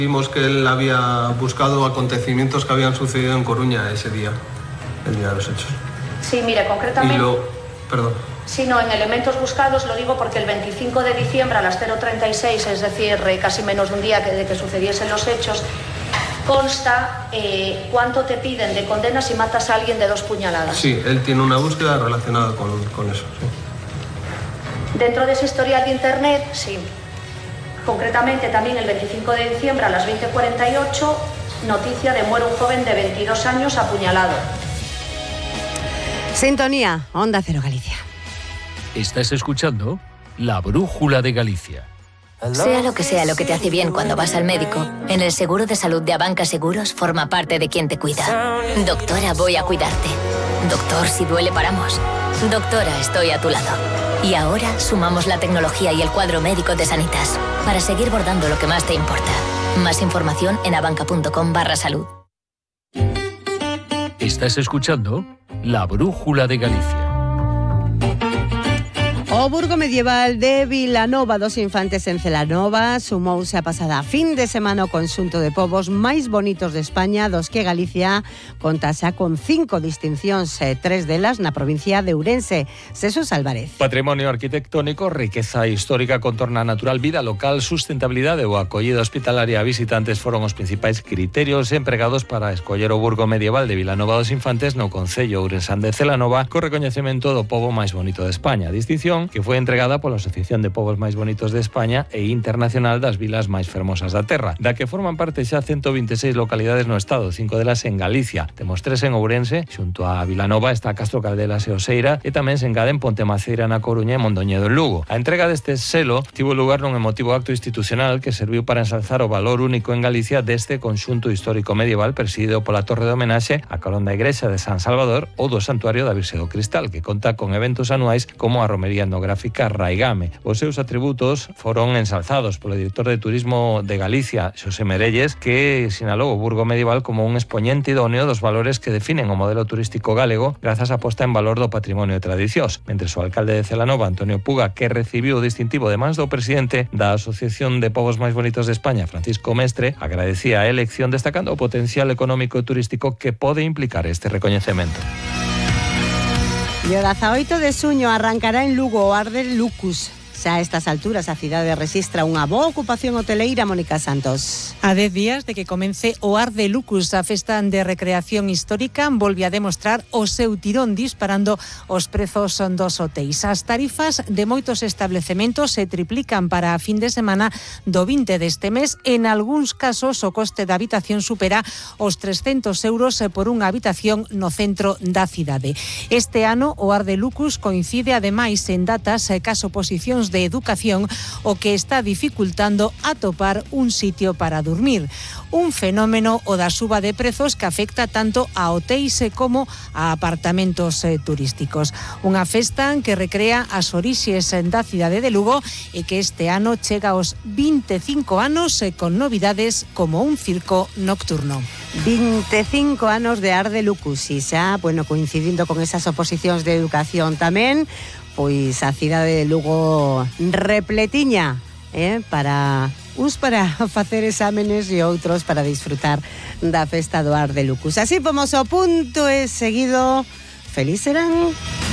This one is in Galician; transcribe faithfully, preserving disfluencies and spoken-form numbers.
Vimos que él había buscado acontecimientos que habían sucedido en Coruña ese día, el día de los hechos. Sí, mire, concretamente... Y lo... Perdón. Sí, no, en elementos buscados lo digo porque el veinticinco de diciembre a las cero treinta y seis, es decir, casi menos de un día que de que sucediesen los hechos, consta eh, cuánto te piden de condena si matas a alguien de dos puñaladas. Sí, él tiene una búsqueda relacionada con, con eso, sí. Dentro de ese historial de internet, sí. Concretamente también el veinticinco de diciembre a las veinte cuarenta y ocho, noticia de muere un joven de veintidós años apuñalado. Sintonía, Onda Cero Galicia. Estás escuchando La Brújula de Galicia. Sea lo que sea lo que te hace bien cuando vas al médico, en el seguro de salud de Abanca Seguros forma parte de quien te cuida. Doctora, voy a cuidarte. Doctor, si duele paramos. Doctora, estoy a tu lado. Y ahora sumamos la tecnología y el cuadro médico de Sanitas para seguir bordando lo que más te importa. Más información en abanca.com barra salud. Estás escuchando La Brújula de Galicia. O Burgo Medieval de Vilanova dos Infantes en Celanova sumouse a pasada fin de semana o conxunto de povos máis bonitos de España, dos que Galicia conta xa con cinco distincións, e tres delas na provincia de Ourense. Jesús Álvarez. Patrimonio arquitectónico, riqueza histórica, contorna natural, vida local, sustentabilidade ou acollida hospitalaria a visitantes foron os principais criterios empregados para escoller o Burgo Medieval de Vilanova dos Infantes no concello ourensán de Celanova co recoñecemento do pobo máis bonito de España, distinción que foi entregada pola Asociación de Povos Máis Bonitos de España e Internacional das Vilas Máis Fermosas da Terra, da que forman parte xa ciento vinte e seis localidades no estado, cinco delas en Galicia. Temos tres en Ourense, xunto a Vilanova está Castro Caldelas e Oseira, e tamén se engaden Pontemaceira na Coruña e Mondoñedo en Lugo. A entrega deste selo tivo lugar nun emotivo acto institucional que serviu para ensalzar o valor único en Galicia deste conxunto histórico medieval presidido pola Torre de Homenaxe a carón da Igrexa de San Salvador ou do Santuario da Virxe do Cristal, que conta con eventos anuais como a romería etnográfica Raigame. Os seus atributos foron ensalzados polo director de Turismo de Galicia, Xosé Merelles, que sinalou o Burgo Medieval como un expoñente idóneo dos valores que definen o modelo turístico galego grazas á posta en valor do patrimonio e tradicións. Mentre o alcalde de Celanova, Antonio Puga, que recibiu o distintivo de mans do presidente da Asociación de Povos Máis Bonitos de España, Francisco Mestre, agradecía a elección destacando o potencial económico e turístico que pode implicar este recoñecemento. E o dezaoito de xuño arrancará en Lugo o Arde Lucus. Xa a estas alturas a cidade rexistra unha boa ocupación hoteleira, Mónica Santos. A dez días de que comence o Arde Lucus, a festa de recreación histórica, volve a demostrar o seu tirón disparando os prezos dos hotéis. As tarifas de moitos establecementos se triplican para a fin de semana do vinte deste mes. En algúns casos o coste da habitación supera os trescentos euros por unha habitación no centro da cidade. Este ano o Arde Lucus coincide ademais en datas cas oposicións de educación, o que está dificultando atopar un sitio para dormir. Un fenómeno o da suba de prezos que afecta tanto a hotéis como a apartamentos eh, turísticos. Unha festa que recrea as orixes da cidade de Lugo e que este ano chega aos vinte e cinco anos eh, con novidades como un circo nocturno. vinte e cinco anos de Arde Lucus, e xa, bueno, coincidindo con esas oposicións de educación tamén, pois a cidade de Lugo repletiña, eh, para uns para facer exámenes e outros para disfrutar da festa do Arde Lucus. Así pomos o punto e seguido. Feliz serán.